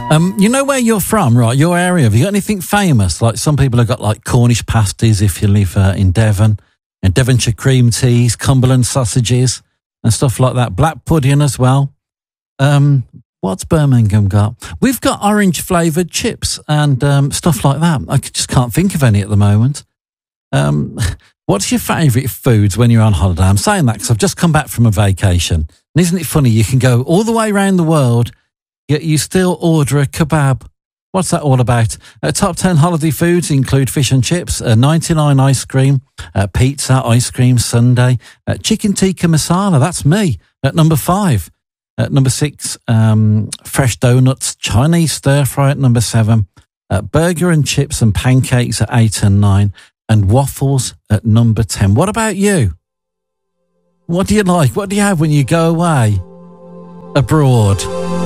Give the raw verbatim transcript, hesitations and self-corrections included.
Um, you know where you're from, right? Your area. Have you got anything famous? Like some people have got like Cornish pasties if you live uh, in Devon, and Devonshire cream teas, Cumberland sausages, and stuff like that. Black pudding as well. Um, what's Birmingham got? We've got orange flavoured chips and um, stuff like that. I just can't think of any at the moment. Um, what's your favourite foods when you're on holiday? I'm saying that because I've just come back from a vacation. And isn't it funny? You can go all the way around the world, yet you still order a kebab. What's that all about? Uh, top ten holiday foods include fish and chips, uh, ninety-nine ice cream, uh, pizza, ice cream sundae, uh, chicken tikka masala. That's me at number five. At number six, um, fresh donuts, Chinese stir fry at number seven, uh, burger and chips and pancakes at eight and nine, and waffles at number ten. What about you? What do you like? What do you have when you go away abroad?